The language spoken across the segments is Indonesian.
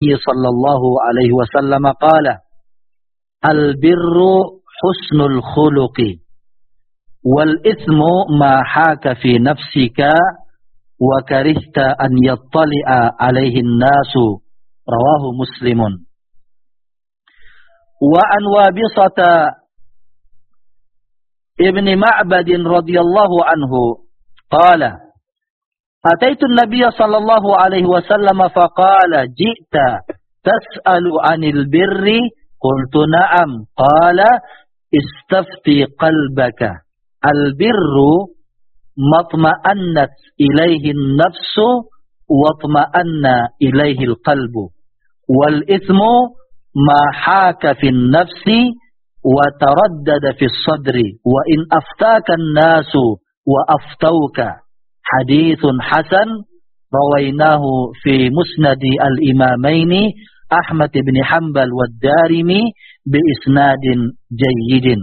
sallallahu alaihi wasallam qala al-birru husnul khuluqi wal ithmu ma haka fi nafsika wa karihta an yattali'a alaihi an-nasu rawahu Muslimun. Wa an Wabisata ibn Ma'bad radhiyallahu anhu qala ataitu an-nabiy sallallahu alaihi wasallam faqala ji'ta tas'alu 'anil birri qultu na'am qala istafti qalbaka al-birru matma'annat ilaihi an-nafsu wa tma'anna ilaihi al-qalbu wal ithmu ma haka fi an-nafsi wa taraddada fi as-sadri wa in aftaka an-nasu wa aftauka. Hadithun hasan rawainahu fi musnadi al-imamaini Ahmad ibn Hanbal wa Darimi bi isnadin jayyidin.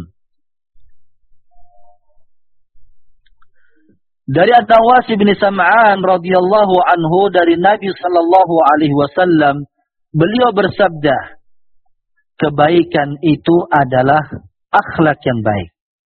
Dari An-Nawas bin Sam'an radhiyallahu anhu dari Nabi sallallahu alaihi wasallam, beliau bersabda, kebaikan itu adalah akhlak yang baik.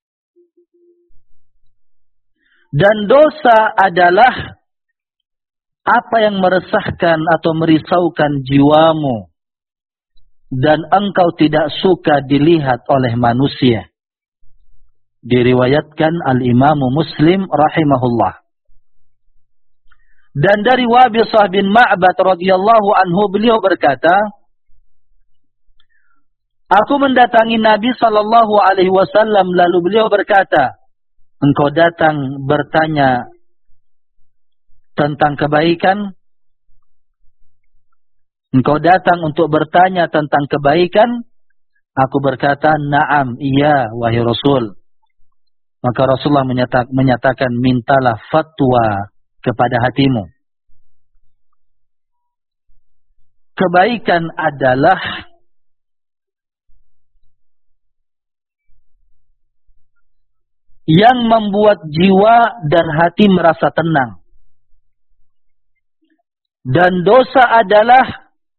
Dan dosa adalah apa yang meresahkan atau merisaukan jiwamu dan engkau tidak suka dilihat oleh manusia. Diriwayatkan Al-Imamu Muslim rahimahullah. Dan dari Wabisah bin Ma'bad radhiyallahu anhu beliau berkata, aku mendatangi Nabi sallallahu alaihi wasallam lalu beliau berkata, engkau datang bertanya tentang kebaikan? Engkau datang untuk bertanya tentang kebaikan? Aku berkata, na'am, iya, wahai Rasul. Maka Rasulullah menyatakan, mintalah fatwa kepada hatimu. Kebaikan adalah yang membuat jiwa dan hati merasa tenang. Dan dosa adalah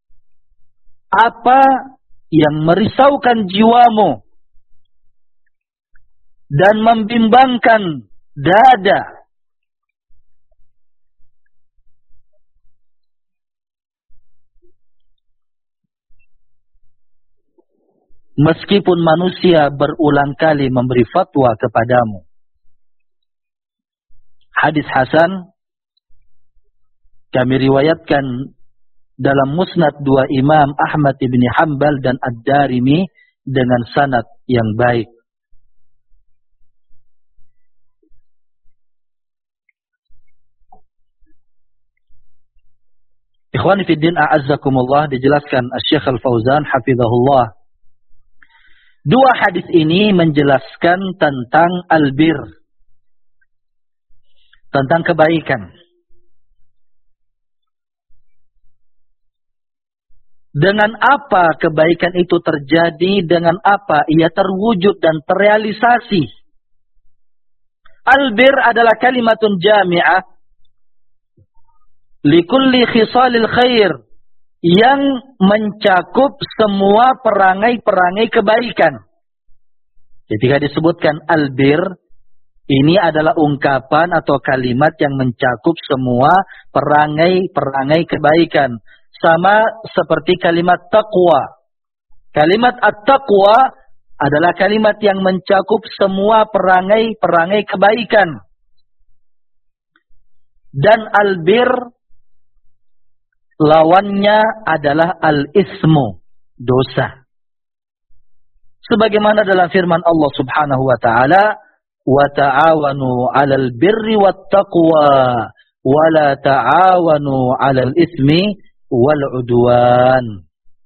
apa yang merisaukan jiwamu dan membimbangkan dada. Meskipun manusia berulang kali memberi fatwa kepadamu. Hadis hasan kami riwayatkan dalam musnad dua Imam Ahmad ibn Hanbal dan Ad-Darimi dengan sanad yang baik. Ikhwani fiddin a'azzakumullah, dijelaskan Asy-Syaikh Al-Fauzan hafizahullah. Dua hadis ini menjelaskan tentang albir, tentang kebaikan. Dengan apa kebaikan itu terjadi, dengan apa ia terwujud dan terrealisasi. Albir adalah kalimatun jami'ah likulli khisalil khair, yang mencakup semua perangai-perangai kebaikan. Ketika disebutkan albir, ini adalah ungkapan atau kalimat yang mencakup semua perangai-perangai kebaikan. Sama seperti kalimat taqwa. Kalimat at-taqwa adalah kalimat yang mencakup semua perangai-perangai kebaikan. Dan albir lawannya adalah al-ismu, dosa. Sebagaimana dalam firman Allah Subhanahu wa taala, "Wa ta'awanu 'alal birri wat taqwa wa la ta'awanu 'alal itsmi wal 'udwan."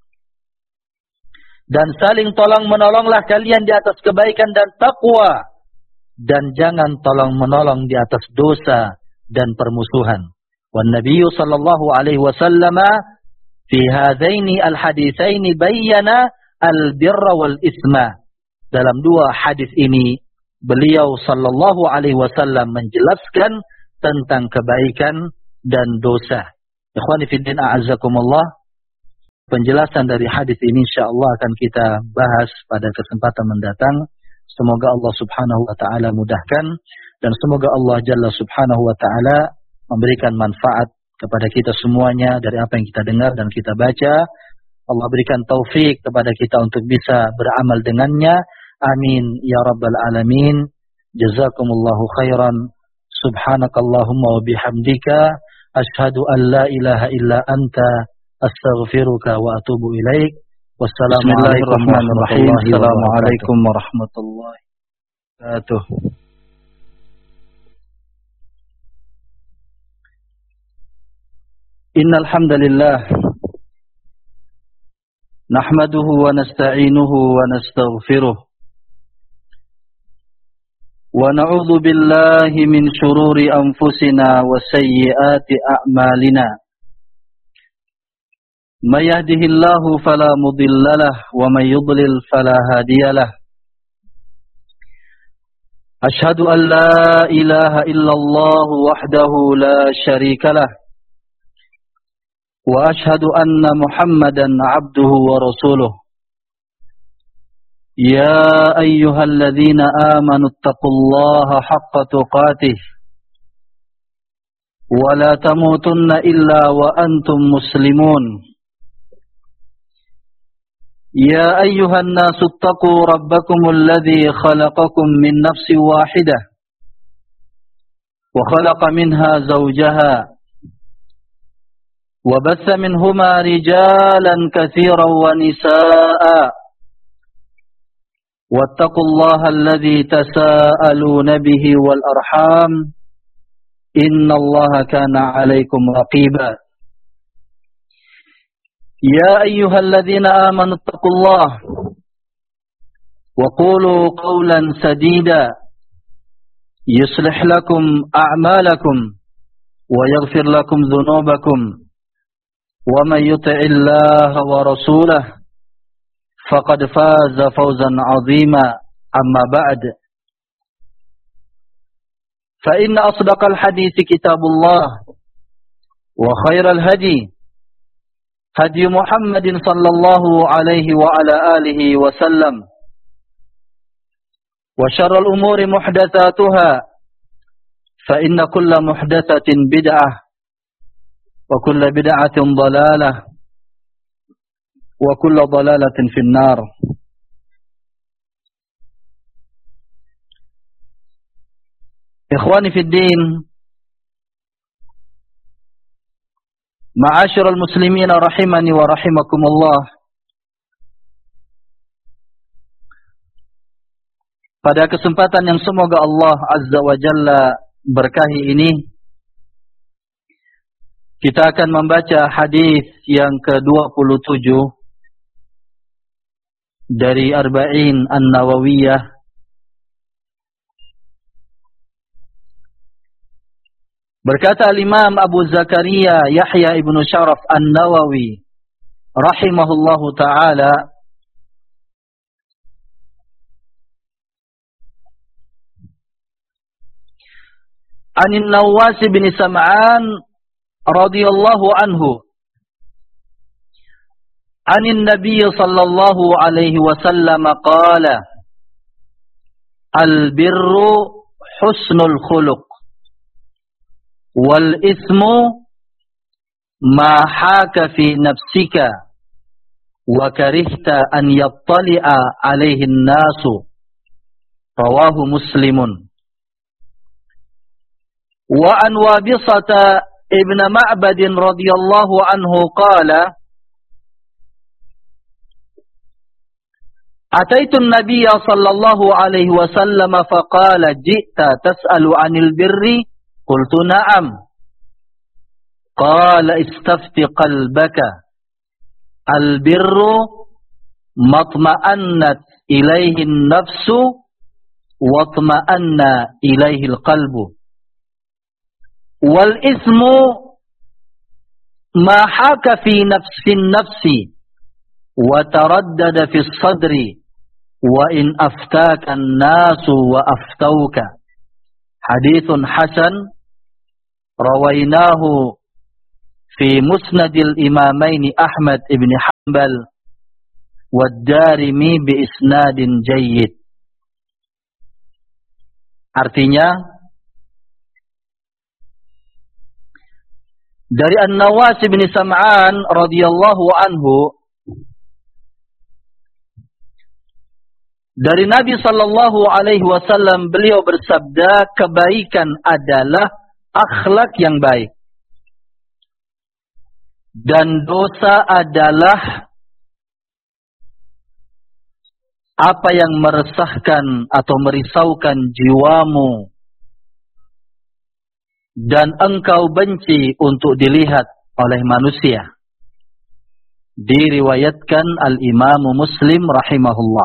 Dan saling tolong-menolonglah kalian di atas kebaikan dan takwa, dan jangan tolong-menolong di atas dosa dan permusuhan. Wan Nabiyyu sallallahu alaihi wasallam fi hadaini al-haditsaini bayyana al-birra wal isma. Dalam dua hadis ini beliau sallallahu alaihi wasallam menjelaskan tentang kebaikan dan dosa. Ikhwani fiddin a'azzakumullah, penjelasan dari hadis ini insyaallah akan kita bahas pada kesempatan mendatang. Semoga Allah Subhanahu wa taala mudahkan dan semoga Allah Jalla Subhanahu wa taala memberikan manfaat kepada kita semuanya dari apa yang kita dengar dan kita baca. Allah berikan taufik kepada kita untuk bisa beramal dengannya. Amin ya rabbal alamin. Jazakumullahu khairan. Subhanakallahumma wa bihamdika asyhadu an la ilaha illa anta astaghfiruka wa atubu ilaik. Wassalamualaikum warahmatullahi wabarakatuh. Innal hamdalillah nahmaduhu wa nasta'inuhu wa nastaghfiruh wa na'udzu billahi min shururi anfusina wa sayyiati a'malina. May yahdihillahu fala mudilla lahu wa may yudlil fala hadiya lahu. Ashhadu an la ilaha illallah wahdahu la syarika lahu wa ashhadu anna Muhammadan 'abduhu wa rasuluh. Ya ayyuhalladzina amanu taqullaha haqqa tuqatih wa la tamutunna illa wa antum muslimun. يا أيها الناس اتقوا ربكم الذي خلقكم من نفس واحدة وخلق منها زوجها وبث منهما رجالا كثيرا ونساء واتقوا الله الذي تساءلون به والأرحام إن الله كان عليكم رقيبا. يا أيها الذين آمنوا اتقوا الله وقولوا قولا سديدا يصلح لكم أعمالكم ويغفر لكم ذنوبكم ومن يطع الله ورسوله فقد فاز فوزا عظيما. أما بعد فإن أصدق الحديث كتاب الله وخير الهدي هدي محمد صلى الله عليه وعلى آله وسلم وشر الأمور محدثاتها فإن كل محدثة بدعة وكل بدعة ضلالة وكل ضلالة في النار. إخواني في الدين, ma'asyiral muslimin rahimani wa rahimakumullah. Pada kesempatan yang semoga Allah Azza wa Jalla berkahi ini, kita akan membaca hadis yang ke-27 dari Arba'in An-Nawawiyah. Berkata Al-Imam Abu Zakaria Yahya ibn Sharaf An-Nawawi rahimahullahu ta'ala, Anin Nawas bin Sam'an radhiyallahu anhu Anin Nabiy sallallahu alaihi wasallam qala Al-birru husnul khuluq wal ismu ma haka fi nafsika wa karihta an yattali'a alaihi an-nasu. Rawahu Muslimun. Wa an Wabisata ibn Ma'bad radhiyallahu anhu qala Ataitu an-nabiy sallallahu alaihi wasallam faqala ji'ta tas'alu 'anil birri qultu na'am. Qala istafti qalbaka. Al-birru matma'annat ilaihi an-nafsu watma'anna ilaihi al-qalbu. Wal ismu ma haka fi nafsi wa taraddada fi as-sadri wa in aftaka an-nasu wa aftauka. Hadithun hasan rawainahu fi musnadil imamaini Ahmad ibn bal wad-Darimi bi isnadin jayyid. Artinya dari An-Nawas bin Sam'an radhiyallahu anhu, dari Nabi sallallahu alaihi wasallam, beliau bersabda, kebaikan adalah akhlak yang baik dan dosa adalah apa yang meresahkan atau merisaukan jiwamu dan engkau benci untuk dilihat oleh manusia. Diriwayatkan Al-Imam Muslim rahimahullah.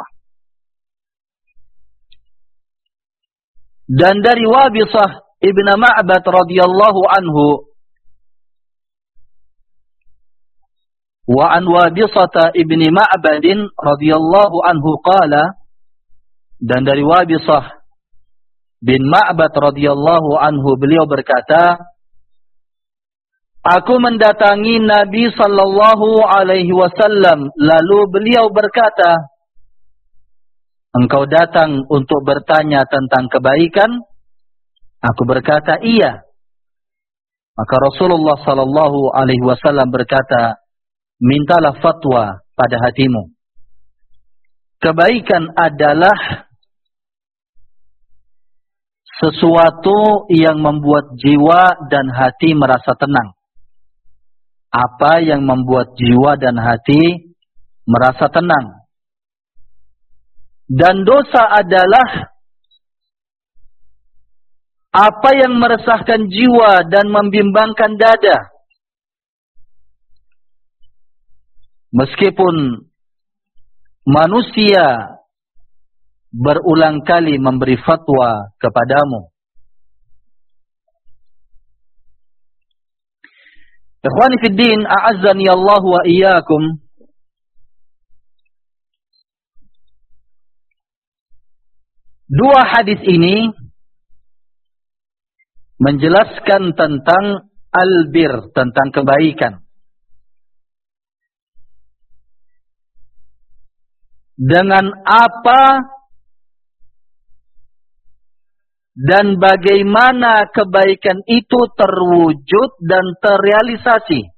Dan dari Wabisah ibn Ma'bad radhiyallahu anhu, wa an Wabisah ibn Ma'badin radhiyallahu anhu qala, dan dari Wabisah bin Ma'bad radhiyallahu anhu, beliau berkata, aku mendatangi Nabi sallallahu alaihi wasallam, lalu beliau berkata, engkau datang untuk bertanya tentang kebaikan? Aku berkata, iya. Maka Rasulullah sallallahu alaihi wasallam berkata, mintalah fatwa pada hatimu. Kebaikan adalah sesuatu yang membuat jiwa dan hati merasa tenang. Apa yang membuat jiwa dan hati merasa tenang? Dan dosa adalah apa yang meresahkan jiwa dan membimbangkan dada. Meskipun manusia berulang kali memberi fatwa kepadamu. Ikhwani fid din, a'azzani Allah wa iyyakum. Dua hadis ini menjelaskan tentang albir, tentang kebaikan. Dengan apa dan bagaimana kebaikan itu terwujud dan terrealisasi.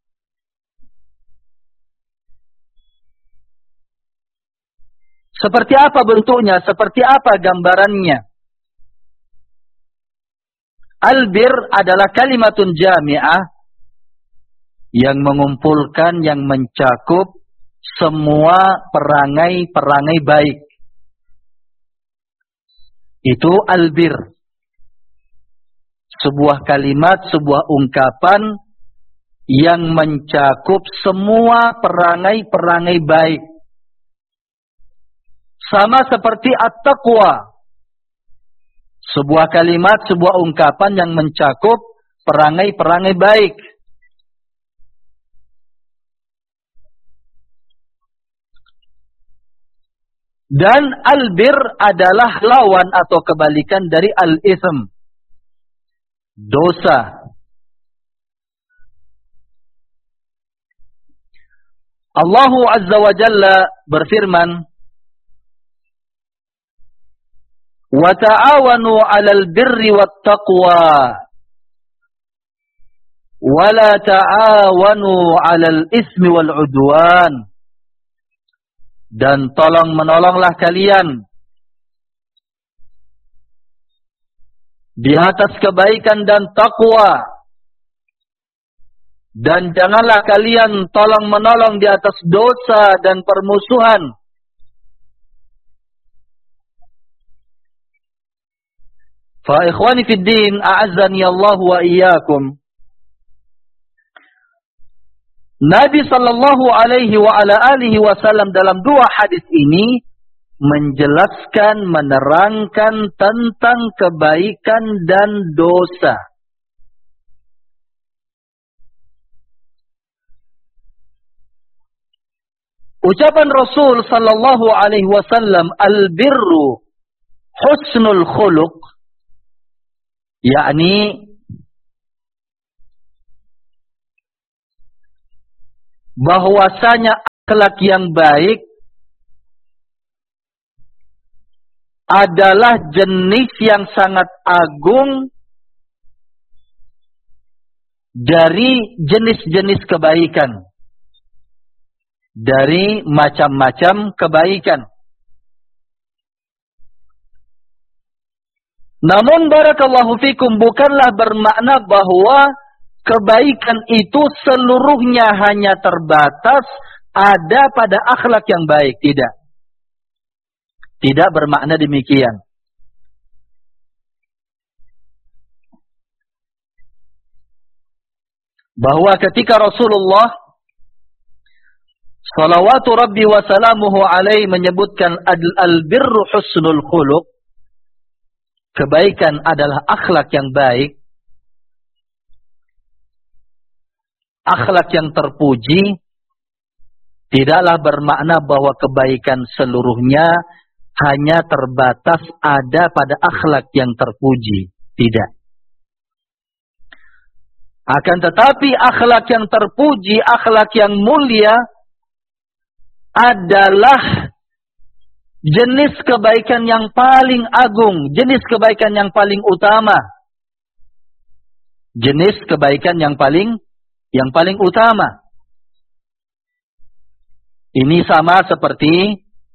Seperti apa bentuknya, seperti apa gambarannya. Albir adalah kalimatun jami'ah yang mengumpulkan, yang mencakup semua perangai-perangai baik. Itu albir. Sebuah kalimat, sebuah ungkapan yang mencakup semua perangai-perangai baik. Sama seperti at-taqwa. Sebuah kalimat, sebuah ungkapan yang mencakup perangai-perangai baik. Dan albir adalah lawan atau kebalikan dari al-itsm, dosa. Allah Azza wa Jalla berfirman, wa ta'awanu 'alal birri wat taqwa wa la ta'awanu 'alal ismi wal 'udwan. Dan tolong menolonglah kalian di atas kebaikan dan takwa, dan janganlah kalian tolong menolong di atas dosa dan permusuhan. Fa ikhwani fid din, a'azzani Allah wa iyyakum. Nabi sallallahu alaihi wa ala alihi wasallam dalam dua hadis ini menjelaskan, menerangkan tentang kebaikan dan dosa. Ucapan Rasul sallallahu alaihi wasallam, al-birru husnul khuluq, yakni bahwasanya akhlak yang baik adalah jenis yang sangat agung dari jenis-jenis kebaikan. Dari macam-macam kebaikan. Namun barakallahu fikum, bukanlah bermakna bahwa kebaikan itu seluruhnya hanya terbatas ada pada akhlak yang baik. Tidak. Tidak bermakna demikian. Bahwa ketika Rasulullah salawatu Rabbi wa salamuhu alaihi menyebutkan al-birru husnul khuluq, kebaikan adalah akhlak yang baik, akhlak yang terpuji, tidaklah bermakna bahwa kebaikan seluruhnya hanya terbatas ada pada akhlak yang terpuji. Tidak. Akan tetapi akhlak yang terpuji, akhlak yang mulia adalah jenis kebaikan yang paling agung, jenis kebaikan yang paling utama. Jenis kebaikan yang paling utama. Ini sama seperti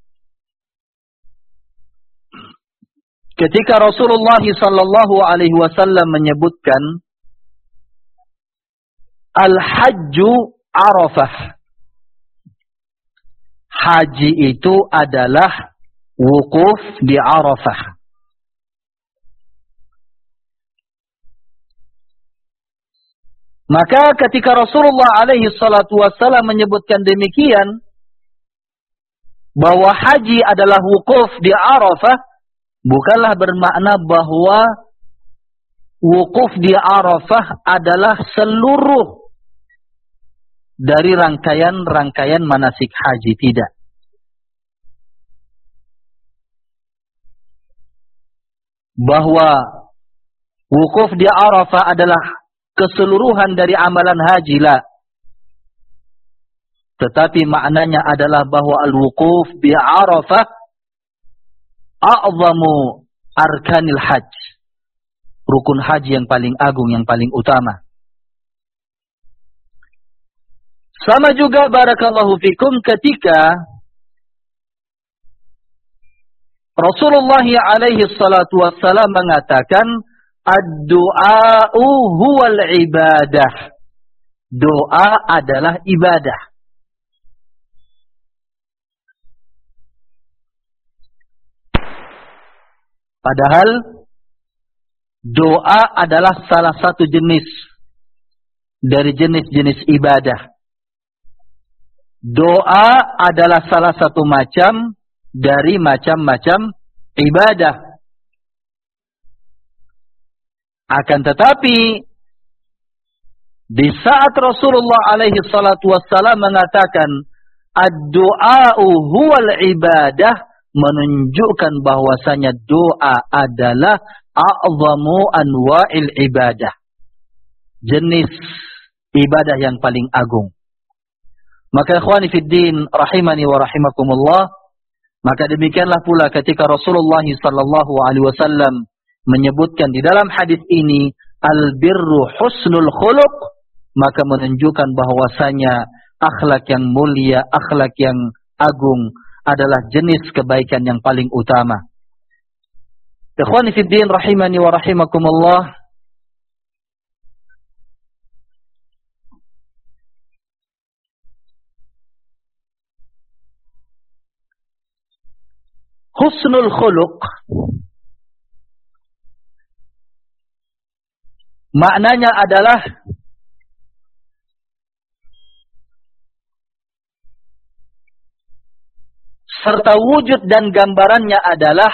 ketika Rasulullah sallallahu alaihi wasallam menyebutkan Al-Hajju Arafah. Haji itu adalah wukuf di Arafah. Maka ketika Rasulullah alaihi salatu wassalam menyebutkan demikian, bahwa haji adalah wukuf di Arafah, bukanlah bermakna bahwa wukuf di Arafah adalah seluruh dari rangkaian-rangkaian manasik haji. Tidak. Bahwa wukuf di Arafah adalah keseluruhan dari amalan haji, la. Tetapi maknanya adalah bahwa al-wukuf bi Arafah a'zamu arkanil hajj. Rukun haji yang paling agung, yang paling utama. Sama juga barakallahu fikum ketika Rasulullah alaihi salatu wassalam mengatakan ad-du'a'u huwal ibadah. Doa adalah ibadah. Padahal doa adalah salah satu jenis dari jenis-jenis ibadah. Doa adalah salah satu macam dari macam-macam ibadah. Akan tetapi di saat Rasulullah alaihi salatu wassalam mengatakan ad-du'a'u huwal ibadah, menunjukkan bahwasanya doa adalah a'zamu anwa'il ibadah. Jenis ibadah yang paling agung. Maka ikhwani fiddin rahimani wa rahimakumullah, maka demikianlah pula ketika Rasulullah sallallahu alaihi wasallam menyebutkan di dalam hadis ini al-birru husnul khuluq, maka menunjukkan bahwasanya akhlak yang mulia, akhlak yang agung adalah jenis kebaikan yang paling utama. Ikhwani fiddin rahimani wa rahimakumullah, husnul khuluq maknanya adalah serta wujud dan gambarannya adalah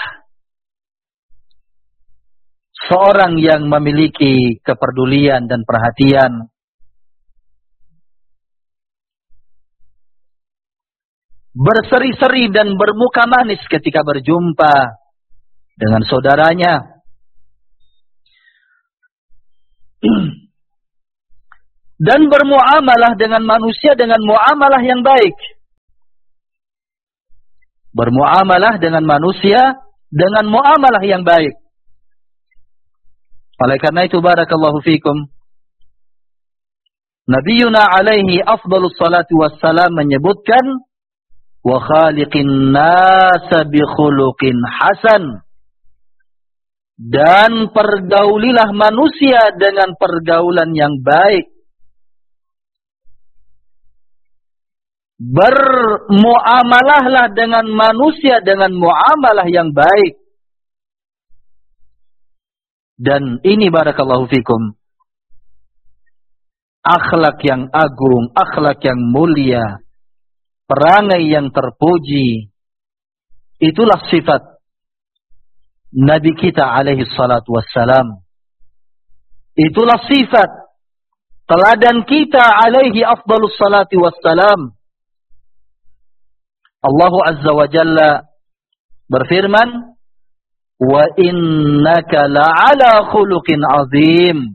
seorang yang memiliki kepedulian dan perhatian, berseri-seri dan bermuka manis ketika berjumpa dengan saudaranya, dan bermuamalah dengan manusia dengan muamalah yang baik. bermuamalah dengan manusia dengan muamalah yang baik. Oleh karena itu, barakallahu fikum, Nabiyuna alaihi afdalus salatu wassalam menyebutkan, wa khaliqin nasa bi khuluqin hasan, dan pergaulilah manusia dengan pergaulan yang baik. Bermuamalahlah dengan manusia dengan muamalah yang baik. Dan ini barakallahu fikum, akhlak yang agung, akhlak yang mulia, perangai yang terpuji, itulah sifat Nabi kita alaihi salatu wassalam. Itulah sifat teladan kita alaihi afdalus salati wassalam. Allah Azza wa Jalla berfirman, wa innaka la'ala khuluqin azim.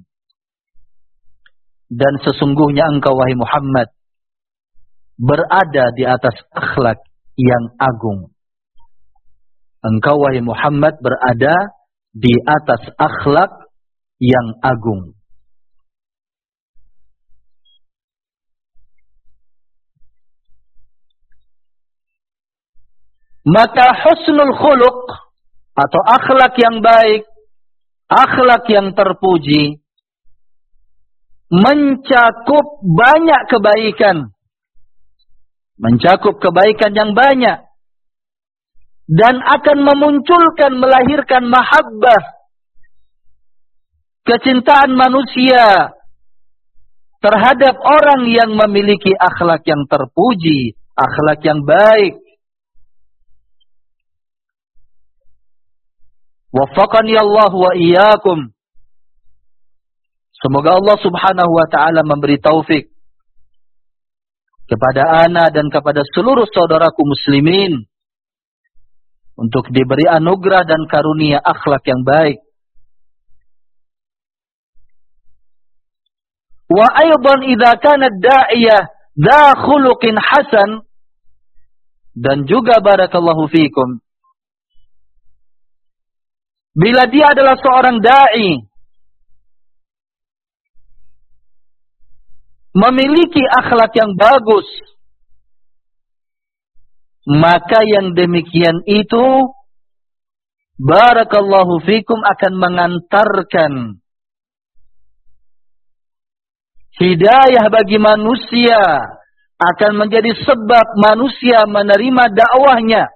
Dan sesungguhnya engkau, wahai Muhammad, berada di atas akhlak yang agung. Engkau, wahai Muhammad, berada di atas akhlak yang agung. Maka husnul khuluq atau akhlak yang baik, akhlak yang terpuji, mencakup banyak kebaikan. Mencakup kebaikan yang banyak. Dan akan memunculkan, melahirkan mahabbah, kecintaan manusia terhadap orang yang memiliki akhlak yang terpuji, akhlak yang baik. Waffaqani Allah wa iyyakum. Semoga Allah subhanahu wa ta'ala memberi taufik kepada ana dan kepada seluruh saudaraku muslimin untuk diberi anugerah dan karunia akhlak yang baik. Wa aydan idza kana ad-da'iyah dha khuluqin hasan, dan juga barakallahu fikum, bila dia adalah seorang da'i, memiliki akhlak yang bagus, maka yang demikian itu, barakallahu fikum, akan mengantarkan hidayah bagi manusia, akan menjadi sebab manusia menerima dakwahnya.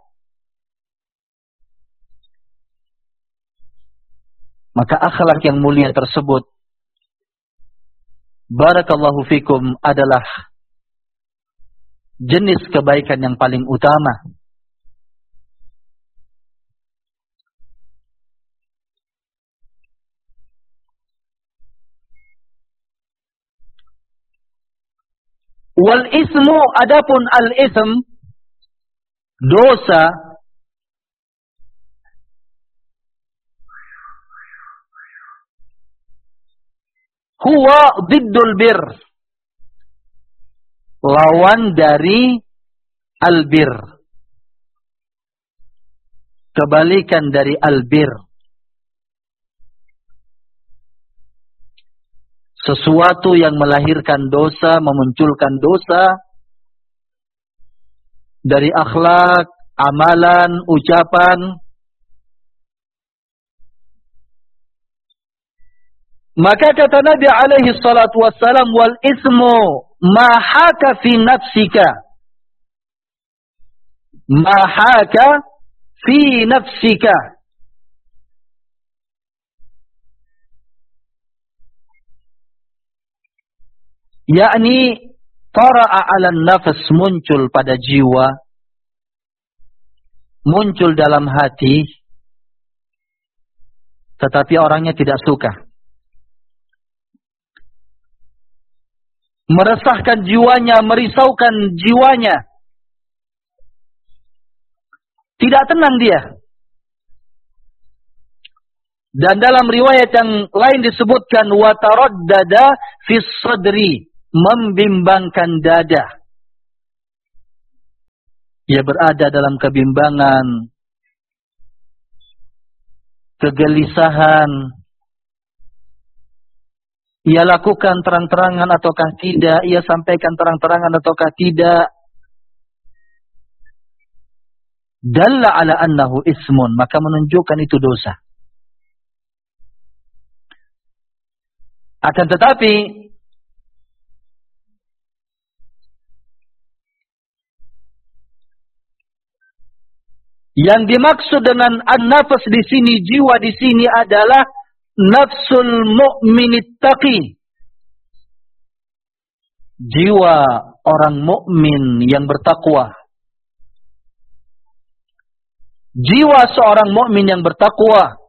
Maka akhlak yang mulia tersebut, barakallahu fikum, adalah jenis kebaikan yang paling utama. Wal ismu, adapun al-ism, dosa, huwa diddul bir, lawan dari albir, kebalikan dari albir. Sesuatu yang melahirkan dosa, memunculkan dosa dari akhlak, amalan, ucapan. Maka kata Nabi alaihi salatu wassalam, wal ismu ma haka fi nafsika, ma haka fi nafsika, yakni tara'a 'ala nafs, muncul pada jiwa, muncul dalam hati, tetapi orangnya tidak suka. Meresahkan jiwanya, merisaukan jiwanya. Tidak tenang dia. Dan dalam riwayat yang lain disebutkan, wa taraddada fis sadri, membimbangkan dada. ia berada dalam kebimbangan, kegelisahan, ia lakukan terang-terangan ataukah tidak, ia sampaikan terang-terangan ataukah tidak, dalla ala annahu ismun, maka menunjukkan itu dosa. Akan tetapi yang dimaksud dengan an-nafs di sini, jiwa di sini adalah nafsul mu'minit taqi. Jiwa orang mukmin yang bertakwa. Jiwa seorang mukmin yang bertakwa.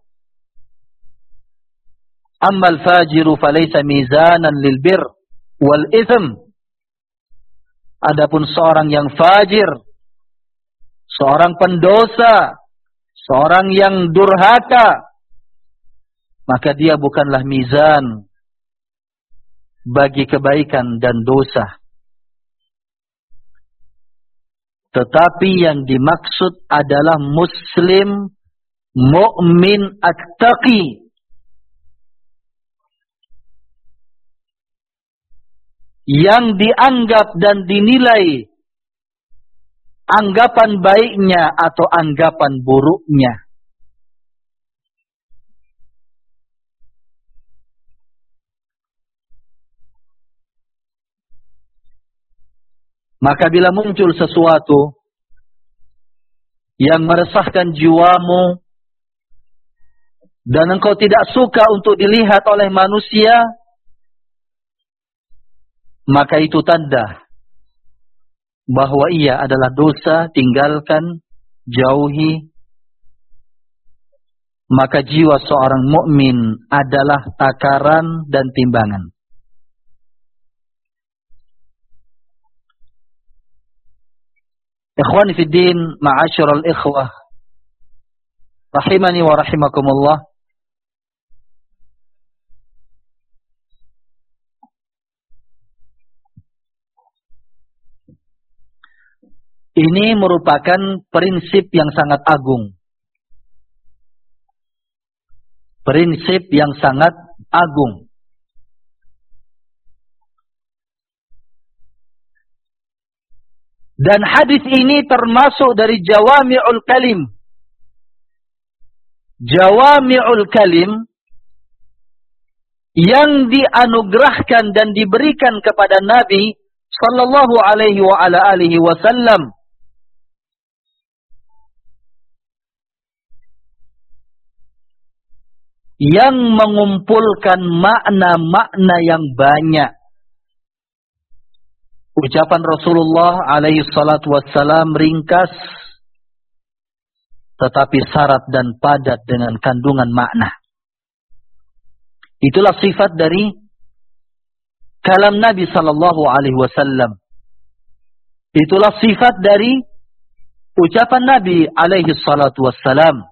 Ammal fajiru falaysa mizanan lil bir wal itsm. Adapun seorang yang fajir, seorang pendosa, seorang yang durhaka, maka dia bukanlah mizan bagi kebaikan dan dosa. Tetapi yang dimaksud adalah muslim mukmin at-taqi, yang dianggap dan dinilai anggapan baiknya atau anggapan buruknya. Maka bila muncul sesuatu yang meresahkan jiwamu dan engkau tidak suka untuk dilihat oleh manusia, maka itu tanda bahwa ia adalah dosa, tinggalkan, jauhi. Maka jiwa seorang mukmin adalah takaran dan timbangan. Ikhwani fi din, ma'asyiral ikhwah, rahimani wa rahimakumullah. Ini merupakan prinsip yang sangat agung. Prinsip yang sangat agung. Dan hadis ini termasuk dari jawami'ul kalim. Jawami'ul kalim yang dianugerahkan dan diberikan kepada Nabi sallallahu alaihi wa ala alihi wasallam. Yang mengumpulkan makna-makna yang banyak. Ucapan Rasulullah alaihi salatu wassalam ringkas, tetapi syarat dan padat dengan kandungan makna. Itulah sifat dari kalam Nabi sallallahu alaihi wasallam. Itulah sifat dari ucapan Nabi alaihi salatu wassalam.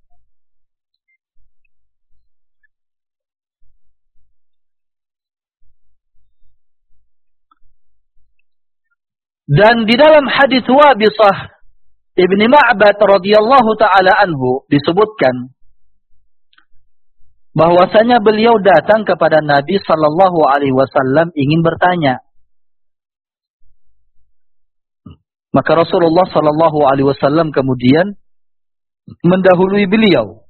Dan di dalam hadis Wabisah Ibni Ma'bad radhiyallahu ta'ala anhu disebutkan bahwasanya beliau datang kepada Nabi sallallahu alaihi wasallam ingin bertanya. Maka Rasulullah sallallahu alaihi wasallam kemudian mendahului beliau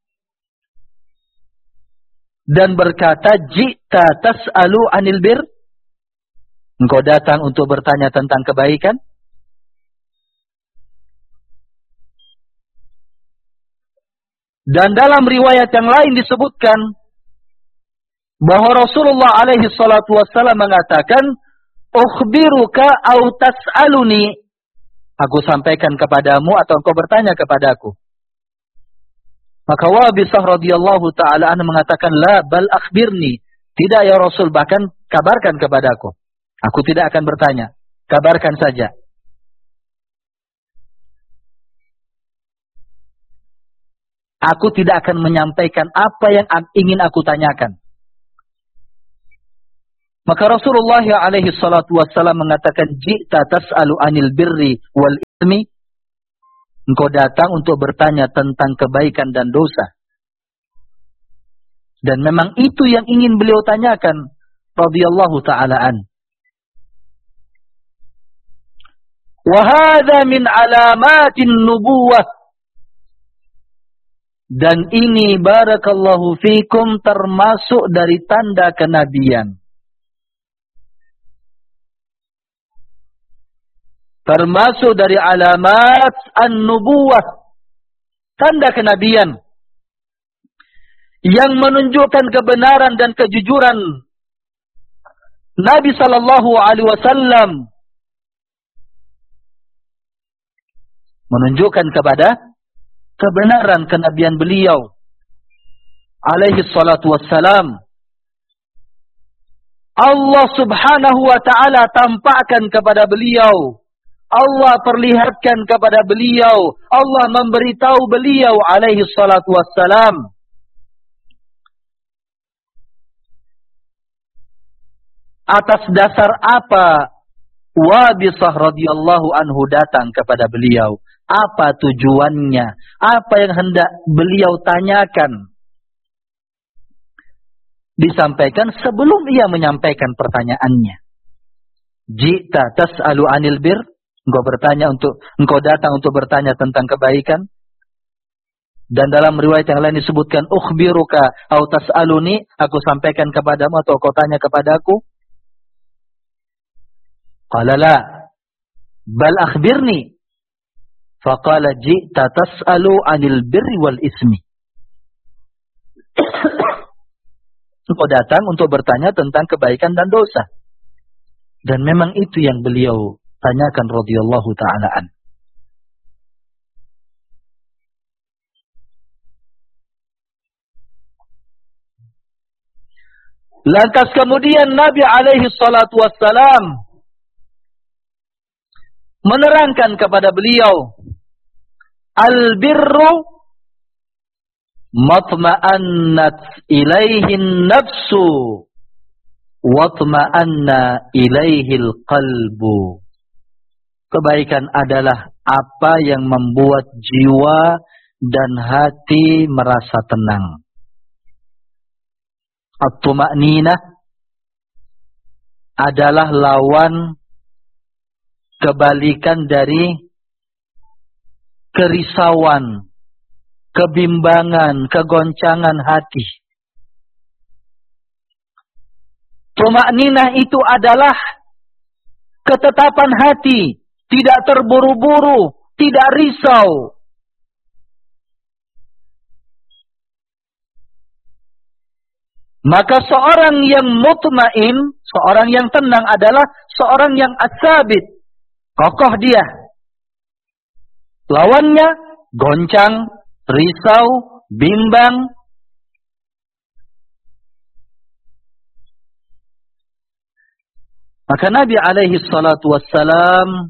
dan berkata, "Ji'ta tas'alu 'anil bir?" Engkau datang untuk bertanya tentang kebaikan? Dan dalam riwayat yang lain disebutkan bahwa Rasulullah alaihi salatu wassalam mengatakan, "Ukhbiruka au tas'aluni?" Aku sampaikan kepadamu atau engkau bertanya kepadaku. Maka Wabisah radhiyallahu ta'ala anhu mengatakan, "La bal akhbirni." Tidak ya Rasul, bahkan kabarkan kepadaku. Aku tidak akan bertanya, kabarkan saja. Aku tidak akan menyampaikan apa yang ingin aku tanyakan. Maka Rasulullah alaihi salatu wassalam mengatakan, "Ji'ta tas'alu 'anil birri wal ismi?" Engkau datang untuk bertanya tentang kebaikan dan dosa. Dan memang itu yang ingin beliau tanyakan radhiyallahu ta'ala an. Wa hadza min alamatin nubuwah. Dan ini barakallahu fikum termasuk dari tanda kenabian. Termasuk dari alamat an-nubuwah. Tanda kenabian. Yang menunjukkan kebenaran dan kejujuran Nabi sallallahu alaihi wasallam. Menunjukkan kepada kebenaran kenabian beliau alaihi salatu wassalam. Allah subhanahu wa ta'ala tampakkan kepada beliau. Allah perlihatkan kepada beliau. Allah memberitahu beliau alaihi salatu wassalam. Atas dasar apa Wabisah radhiyallahu anhu datang kepada beliau? Apa tujuannya? Apa yang hendak beliau tanyakan? Disampaikan sebelum ia menyampaikan pertanyaannya. Jita tas'alu anil bir, engkau datang untuk bertanya tentang kebaikan. Dan dalam riwayat yang lain disebutkan ukhbiruka au tas'aluni, aku sampaikan kepadamu atau kau tanya kepadaku. Qala la, bal akhbirni. Faqala ji'ta tas'alu anil birri wal ismi. Engkau datang untuk bertanya tentang kebaikan dan dosa. Dan memang itu yang beliau tanyakan radhiyallahu ta'ala an. Lantas kemudian Nabi alaihi salatu wassalam menerangkan kepada beliau, al-birru matma'annat ilaihin nafsu watma'anna ilaihil qalbu. Kebaikan adalah apa yang membuat jiwa dan hati merasa tenang. At-tuma'ninah adalah lawan kebalikan dari kerisauan, kebimbangan, kegoncangan hati. Tuma'ninah itu adalah ketetapan hati, tidak terburu-buru, tidak risau. Maka seorang yang mutmain, seorang yang tenang adalah seorang yang as-sabit. Kokoh dia. Lawannya goncang, risau, bimbang. Maka Nabi alaihi salatu wassalam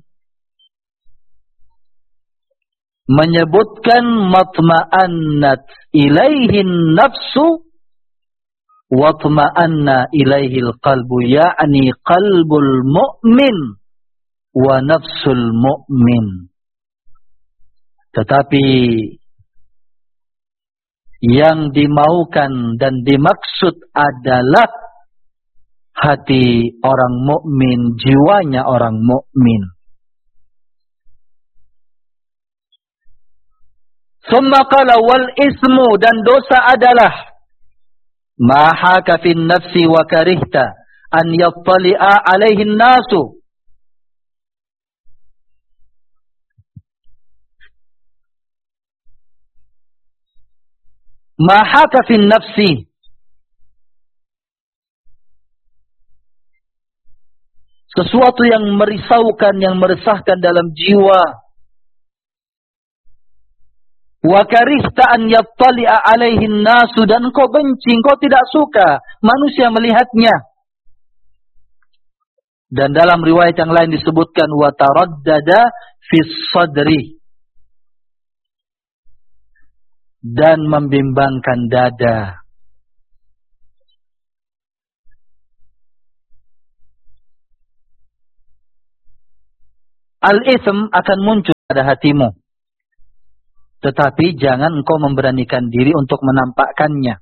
menyebutkan matma'annat ilaihin nafsu watma'anna ilaihil qalbu, yakni qalbul mu'min wa nafsul mu'min. Tetapi yang dimaukan dan dimaksud adalah hati orang mukmin, jiwanya orang mukmin. Summa qala wal ismu, dan dosa adalah ma haka fin nafsi wa karihta an yattali'a alaihi nasu. Ma haka fin nafsi, sesuatu yang merisaukan, yang meresahkan dalam jiwa. Wa karihta an yattali'a alaihi nasu, dan engkau benci, engkau tidak suka manusia melihatnya. Dan dalam riwayat yang lain disebutkan wa taraddada fis sadri, dan membimbangkan dada. Al-ithm akan muncul pada hatimu. tetapi jangan engkau memberanikan diri untuk menampakkannya.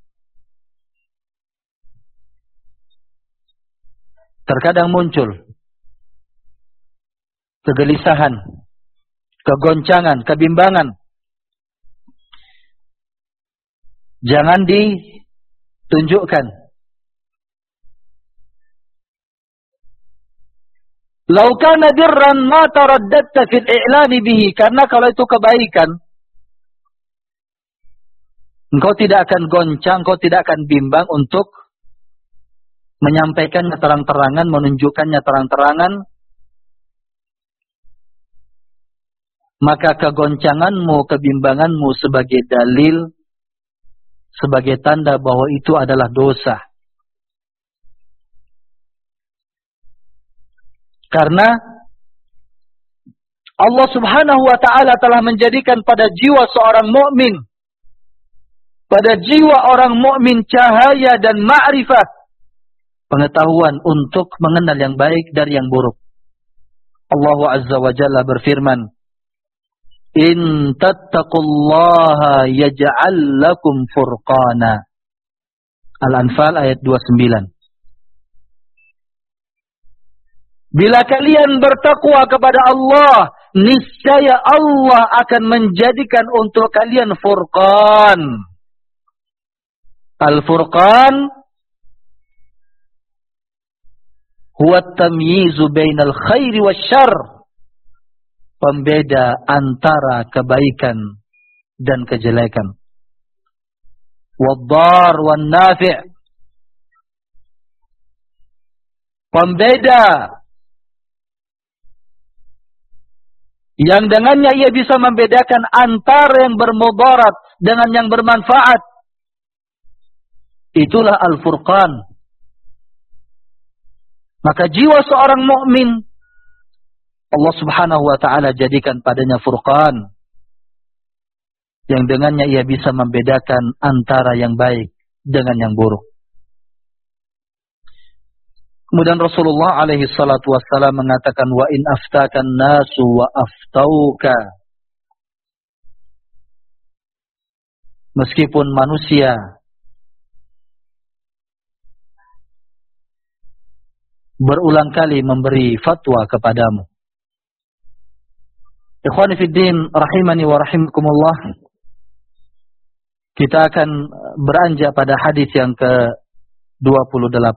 Terkadang muncul kegelisahan, kegoncangan, kebimbangan. Jangan ditunjukkan. Lau kana birran ma taraddadta fil i'lani bihi, karena kalau itu kebaikan, engkau tidak akan goncang, engkau tidak akan bimbang untuk menyampaikannya terang-terangan, menunjukkannya terang-terangan. Maka kegoncanganmu, kebimbanganmu sebagai dalil, sebagai tanda bahwa itu adalah dosa. Karena Allah Subhanahu wa ta'ala telah menjadikan pada jiwa seorang mukmin, pada jiwa orang mukmin cahaya dan ma'rifat, pengetahuan untuk mengenal yang baik dari yang buruk. Allah Azza wa Jalla berfirman, In tattaqullaha yaj'al lakum furqana. Al-Anfal ayat 29. Bila kalian bertakwa kepada Allah, niscaya Allah akan menjadikan untuk kalian furqan. Al-furqan huwa at-tamyizu bainal khairi wasyarr. Pembeda antara kebaikan dan kejelekan. Wad-dar wan-nafi'. Pembeda yang dengannya ia bisa membedakan antara yang bermudarat dengan yang bermanfaat. Itulah al-furqan. Maka jiwa seorang mukmin Allah Subhanahu wa ta'ala jadikan padanya furqan, yang dengannya ia bisa membedakan antara yang baik dengan yang buruk. Kemudian Rasulullah alaihi salatu wassalam mengatakan, wa in aftakan nasu wa aftauka. Meskipun manusia berulang kali memberi fatwa kepadamu. Ikhwani fiddin rahimani wa rahimakumullah. Kita akan beranjak pada hadis yang ke-28.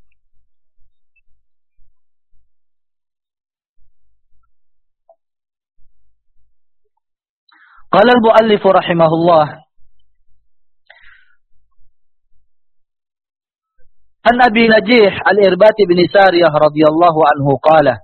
Qala al-muallif rahimahullah, an Abi Najih al-Irbati bin Sariyah radhiyallahu anhu qala,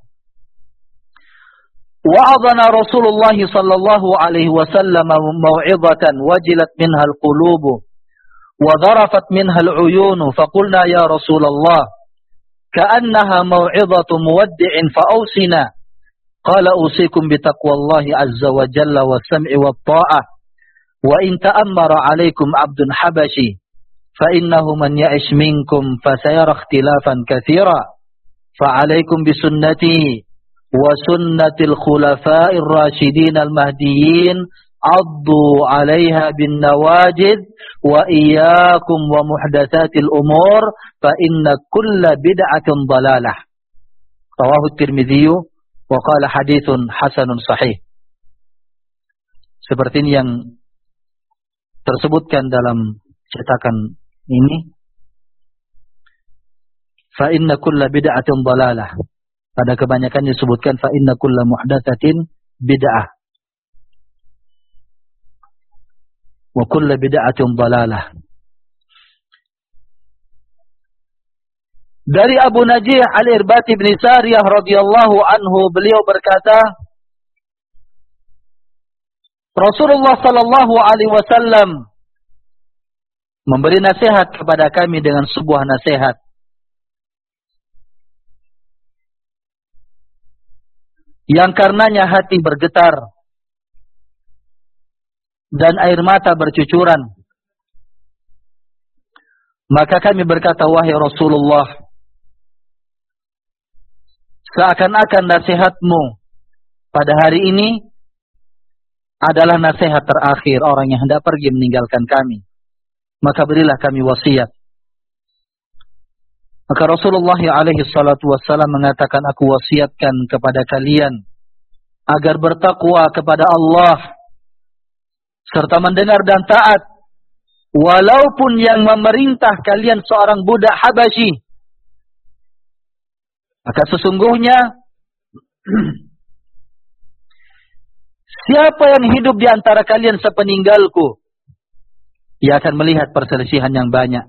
wa'adhana Rasulullah sallallahu alaihi wasallam maw'izatan wajilat minha al-qulub wa dharafat minha al-uyun, faqulna ya Rasulullah ka'annaha maw'izatu muwaddi'in fa'awsina. Qala usikum bitaqwallahi azza wa jalla was-sam'i wat-tha'ah wa in ta'ammara 'alaikum 'abdun habashi fa innahu man ya'ish minkum fasayara ikhtilafan katsira fa 'alaikum bisunnati wa sunnatil khulafa'ir rasyidin al-mahdiyyin 'addu 'alaiha bin nawajid wa iyyakum wa muhdatsatil umur fa inna kulla bid'atin dhalalah. Rawahu Tirmidzi wa qala haditsun hasanun sahih. Seperti ini yang tersebutkan dalam cetakan ini. Fa inna kulla bid'atin dhalalah. Pada kebanyakan disebutkan fa inna kulla muhdatsatin bid'ah. Wa kulla bid'atin dhalalah. Dari Abu Najih al-Irbati bin Sariyah radhiyallahu anhu, beliau berkata, Rasulullah sallallahu alaihi wasallam memberi nasihat kepada kami dengan sebuah nasihat yang karenanya hati bergetar dan air mata bercucuran. Maka kami berkata, wahai Rasulullah, seakan-akan nasihatmu pada hari ini adalah nasihat terakhir orang yang hendak pergi meninggalkan kami. Maka berilah kami wasiat. Maka Rasulullah alaihi salatu wassalam mengatakan, aku wasiatkan kepada kalian agar bertakwa kepada Allah serta mendengar dan taat, walaupun yang memerintah kalian seorang budak Habasyi. Maka sesungguhnya siapa yang hidup di antara kalian sepeninggalku, ia akan melihat perselisihan yang banyak.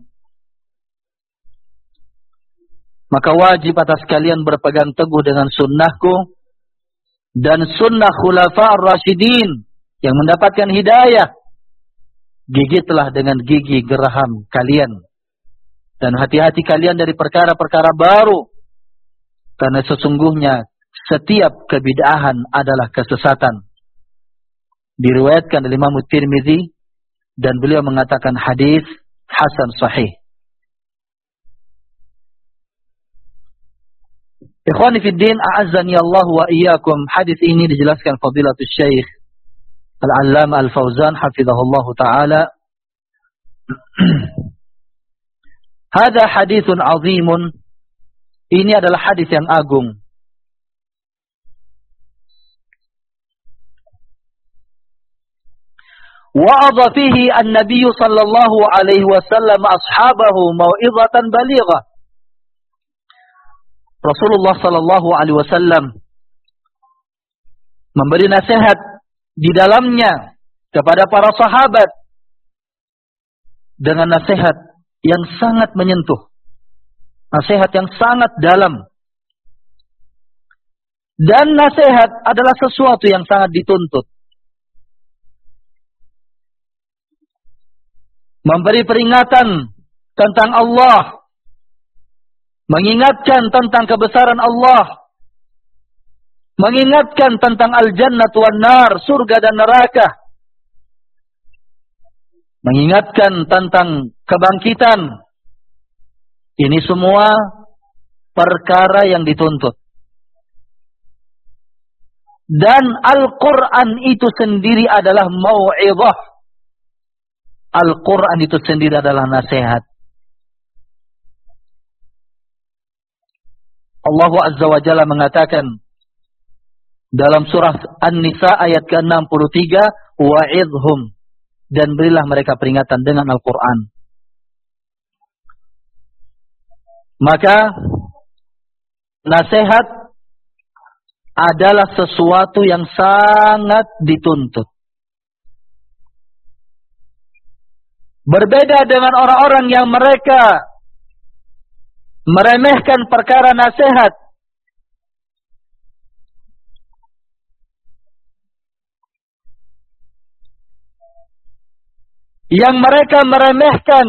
Maka wajib atas kalian berpegang teguh dengan sunnahku dan sunnah khulafa ar-rasyidin yang mendapatkan hidayah. Gigitlah dengan gigi geraham kalian. Dan hati-hati kalian dari perkara-perkara baru. Karena sesungguhnya setiap kebid'ahan adalah kesesatan. Diriwayatkan oleh Imam Tirmidzi dan beliau mengatakan hadis hasan sahih. Ikhwani fi din, a'azzani Allah wa iyyakum. Hadis ini dijelaskan fadilatul Syekh Al-Allamah Al-Fauzan hafizahullah taala. Hada haditsun azimun. Ini adalah hadis yang agung. Wa'adha fihi an-nabiy sallallahu alaihi wasallam ashabahu mau'izatan balighah. Rasulullah sallallahu alaihi wasallam memberi nasihat di dalamnya kepada para sahabat dengan nasihat yang sangat menyentuh, nasihat yang sangat dalam. Dan nasihat adalah sesuatu yang sangat dituntut. Memberi peringatan tentang Allah, mengingatkan tentang kebesaran Allah, mengingatkan tentang al-jannah wan nar, surga dan neraka, mengingatkan tentang kebangkitan. Ini semua perkara yang dituntut. Dan Al-Quran itu sendiri adalah mau'izah. Al-Quran itu sendiri adalah nasihat. Allah Azza wa Jalla mengatakan dalam surah An-Nisa ayat ke-63, wa'idhum, dan berilah mereka peringatan dengan Al-Quran. Maka nasihat adalah sesuatu yang sangat dituntut. Berbeda dengan orang-orang yang mereka meremehkan perkara nasihat. Yang mereka meremehkan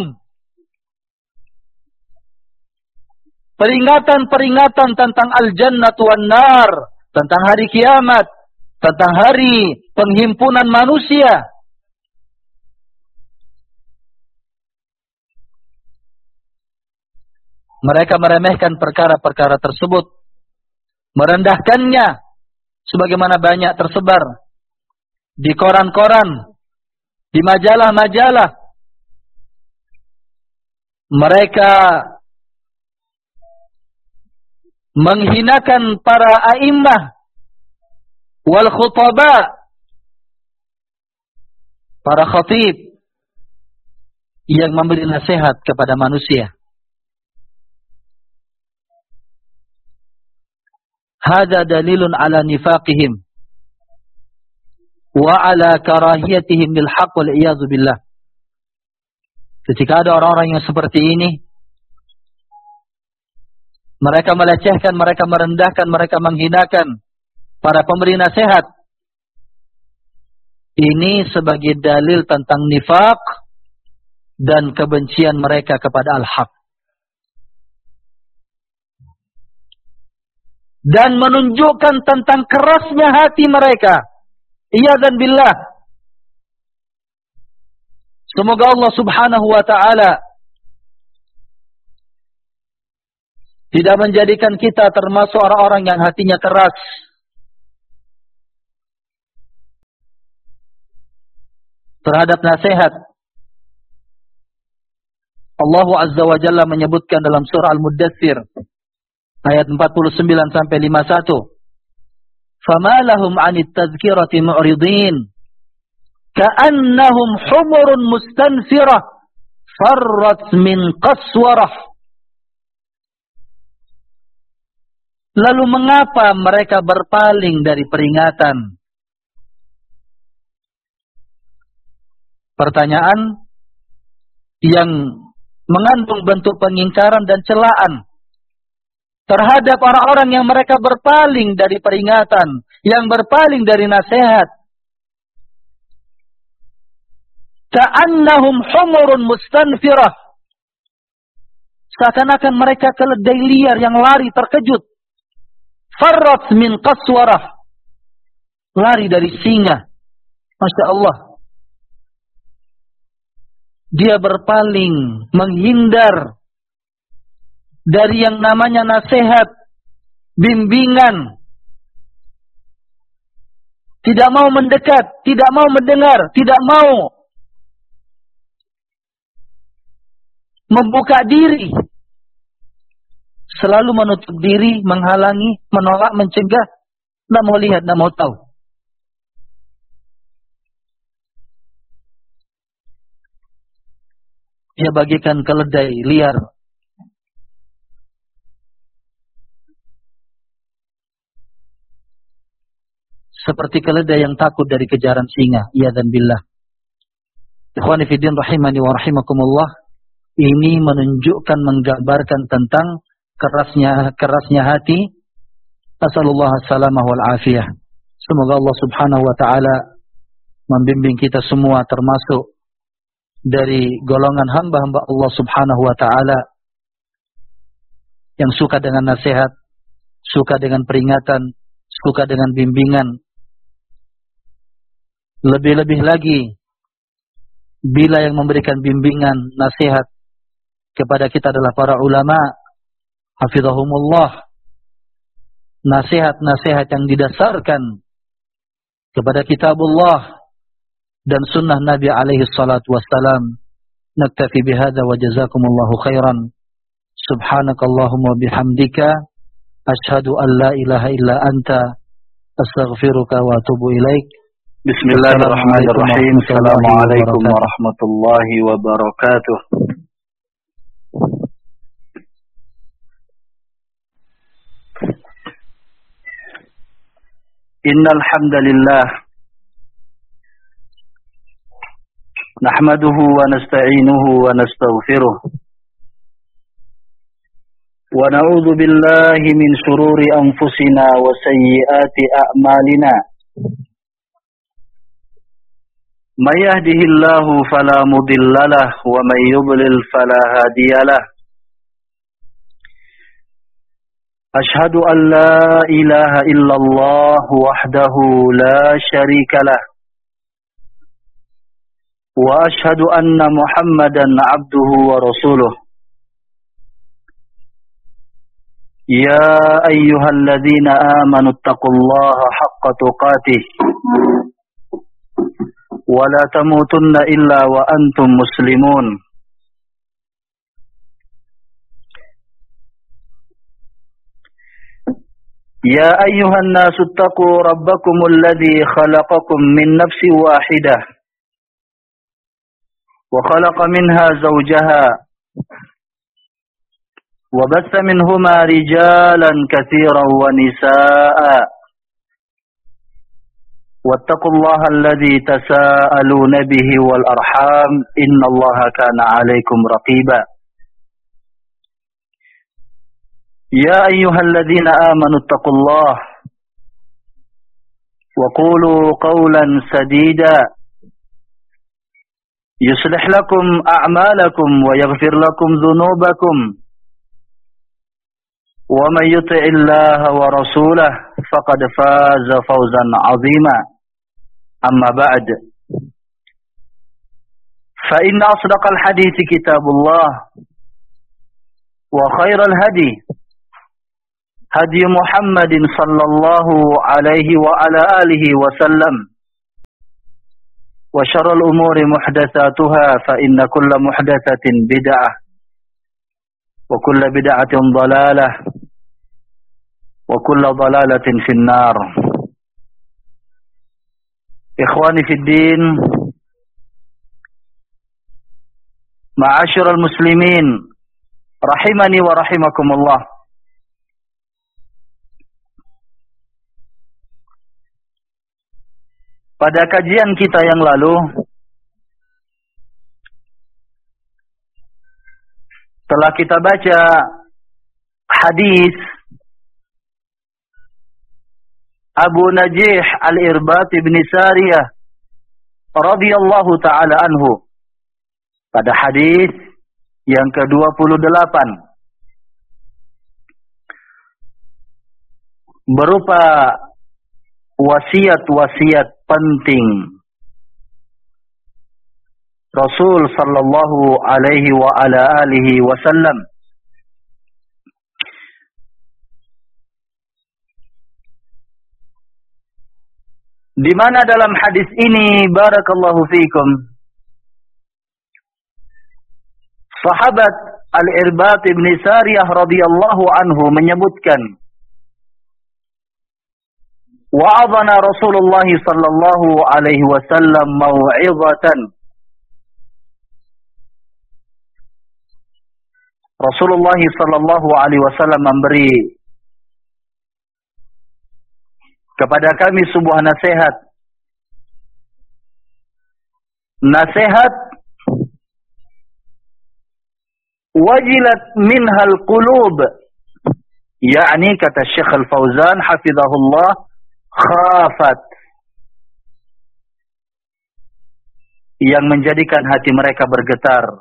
peringatan-peringatan tentang al-jannah wan nar, tentang hari kiamat, tentang hari penghimpunan manusia. Mereka meremehkan perkara-perkara tersebut, merendahkannya, sebagaimana banyak tersebar di koran-koran, di majalah-majalah. Mereka menghinakan para a'immah wal khutaba, para khatib yang memberi nasihat kepada manusia. Hada dalilun ala nifaqihim wa ala karahiyatihim lil haqq wal iyadzu billah. Ketika ada orang-orang yang seperti ini, mereka melecehkan, mereka merendahkan, mereka menghinakan para pemberi nasihat. Ini sebagai dalil tentang nifaq dan kebencian mereka kepada al-haq. Dan menunjukkan tentang kerasnya hati mereka. Iyadzan billah. Semoga Allah subhanahu wa ta'ala tidak menjadikan kita termasuk orang-orang yang hatinya keras. terhadap nasihat. Allah Azza wa Jalla menyebutkan dalam surah Al-Muddatsir ayat 49 sampai 51. Fama lahum 'anit tadhkirati mu'ridin ka'annahum humurun mustanfirah farrat min qaswarah. Lalu mengapa mereka berpaling dari peringatan? Pertanyaan yang mengandung bentuk pengingkaran dan celaan terhadap orang-orang yang mereka berpaling dari peringatan, yang berpaling dari nasihat. Ka'annahum humurun mustanfirah. Seakan-akan mereka keledai liar yang lari terkejut. Farrat min qaswarah. Lari dari singa. Masya Allah. Dia berpaling, menghindar dari yang namanya nasihat, bimbingan. Tidak mau mendekat, tidak mau mendengar, tidak mau membuka diri. Selalu menutup diri, menghalangi, menolak, mencegah. Tidak mau lihat, tidak mau tahu. Dia bagikan keledai liar. Seperti keledai yang takut dari kejaran singa. Iyadzan billah. Ikhwani fiddin rahimani wa rahimakumullah. Ini menunjukkan, menggambarkan tentang kerasnya hati. Asalullah salamah wal afiyah. Semoga Allah subhanahu wa ta'ala membimbing kita semua termasuk dari golongan hamba-hamba Allah subhanahu wa ta'ala yang suka dengan nasihat, suka dengan peringatan, suka dengan bimbingan. Lebih-lebih lagi bila yang memberikan bimbingan, nasihat kepada kita adalah para ulama, hafizahumullah. Nasihat-nasihat yang didasarkan kepada kitabullah dan sunnah Nabi alaihi salatu wassalam. Naktafi bihadza wa jazakumullahu khairan. Subhanakallahumma bihamdika asyhadu an la ilaha illa anta astaghfiruka wa atubu ilaik. Bismillahirrahmanirrahim. Assalamualaikum warahmatullahi wabarakatuh. Innal hamdalillah nahmaduhu wa nasta'inuhu wa nastaghfiruh wa na'udzu billahi min shururi anfusina wa sayyiati a'malina. May yahdihillahu fala mudhillalah wa may yudlil fala hadiyalah. Ashhadu an la ilaha illallah wahdahu la syarikalah. Wa ashhadu anna Muhammadan abduhu wa rasuluh. Ya ayyuhalladzina amanu taqullaha haqqa tuqatih wa la tamutunna illa wa antum muslimun. Ya ayyuhan nasu taqu rabbakumul ladzi khalaqakum min nafsin wahidah wa khalaqa minha zawjaha wa batha minhuma rijalan katsiran wa nisaa'a wattaqullaha alladzi tasaaluna bihi wal arham innallaha kana 'alaikum raqiba. Ya ayyuhalladzina amanu taqullaha wa qulu qawlan sadida yuslih lakum a'malakum wa yaghfir lakum dhunubakum wa may yuti'illaha wa rasulahu faqad faza fawzan 'azima. Amma ba'd. Fa inna asdaqal hadithi kitabullah wa khairal hadi hadi Muhammadin sallallahu alaihi wa ala alihi wa sallam وشر الأمور محدثاتها فإن كل محدثة بدعة وكل بدعة ضلالة وكل ضلالة في النار. إخواني في الدين، معاشر المسلمين rahimani wa rahimakumullah. Pada kajian kita yang lalu telah kita baca hadis Abu Najih Al-Irbad bin Sariyah radhiyallahu taala anhu. Pada hadis yang ke-28 berupa wasiat-wasiat penting Rasul sallallahu alaihi wa ala alihi wasallam. Di mana dalam hadis ini barakallahu fikum sahabat Al-Irbad bin Sariyah radhiyallahu anhu menyebutkan, wa'adhana Rasulullah sallallahu alaihi wasallam mau'izatan. Rasulullah sallallahu alaihi wasallam memberi kepada kami sebuah nasihat. Nasihat wajilat minhal qulub, yakni kata Syekh Al-Fauzan hafizahullah, khafat, yang menjadikan hati mereka bergetar,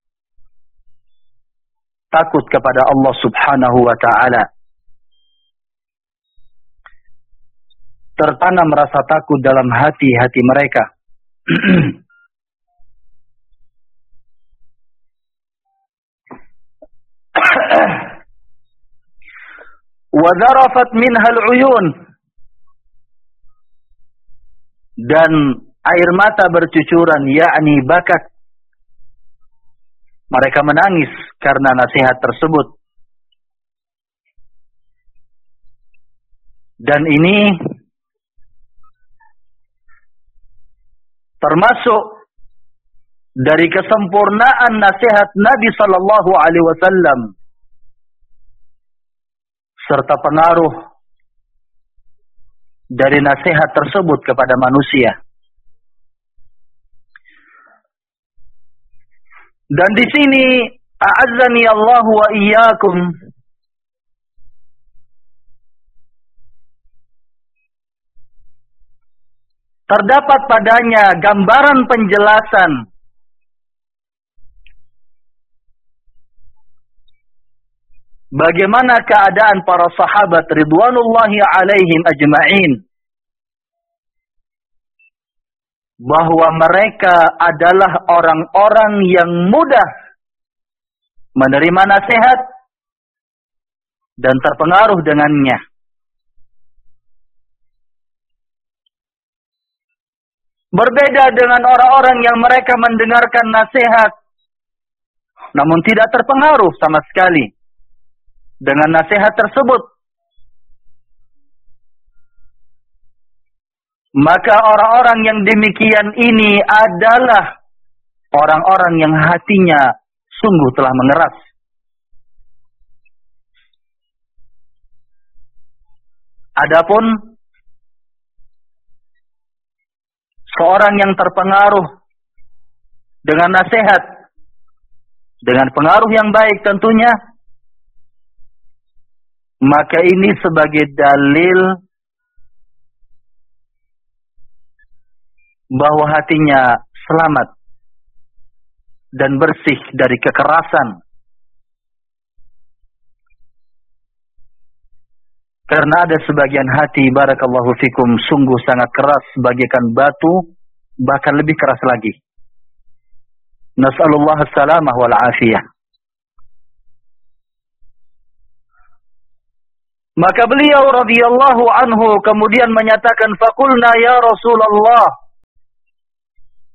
takut kepada Allah subhanahu wa ta'ala. Tertanam rasa takut dalam hati-hati mereka. Wa dharafat minhal uyun, dan air mata bercucuran, yakni bakat. Mereka menangis karena nasihat tersebut. Dan ini termasuk dari kesempurnaan nasihat Nabi sallallahu alaihi wasallam serta pengaruh dari nasihat tersebut kepada manusia. Dan di sini a'azzani Allah wa iyyakum, terdapat padanya gambaran penjelasan bagaimana keadaan para sahabat ridwanullahi alaihim ajma'in, bahwa mereka adalah orang-orang yang mudah menerima nasihat dan terpengaruh dengannya. Berbeda dengan orang-orang yang mereka mendengarkan nasihat namun tidak terpengaruh sama sekali dengan nasihat tersebut. Maka orang-orang yang demikian ini adalah orang-orang yang hatinya sungguh telah mengeras. Adapun seorang yang terpengaruh dengan nasihat, dengan pengaruh yang baik tentunya, maka ini sebagai dalil bahwa hatinya selamat dan bersih dari kekerasan. Karena ada sebagian hati, barakallahu fikum, sungguh sangat keras, bagaikan batu, bahkan lebih keras lagi. Nas'alullah as-salamah wal afiyah. Maka beliau radhiyallahu anhu kemudian menyatakan, faqulna ya Rasulullah,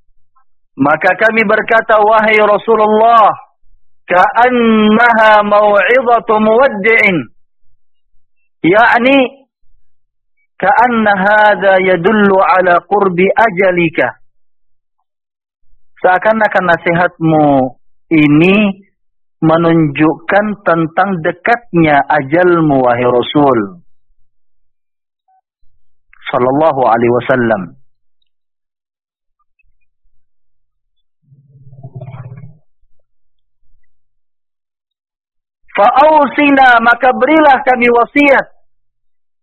Maka kami berkata, wahai Rasulullah, ka'annaha mau'izatu muwaddi'in. Yakni ka'anna hadha yadullu ala qurbi ajalika. Seakan-akan nasihatmu ini menunjukkan tentang dekatnya ajalmu, wahai Rasul sallallahu alaihi wasallam. Fa'ausina, maka berilah kami wasiat.